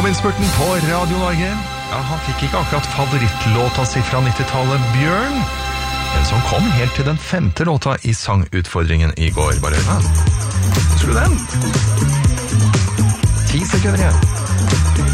Topinnspurten på Radio Norge. Ja, han fikk ikke akkurat favorittlåta si fra 90-tallet, Bjørn, men som kom helt til den 5. låta i sangutfordringen i går. Bare hør da. Husker du den? 10 sekunder igjen.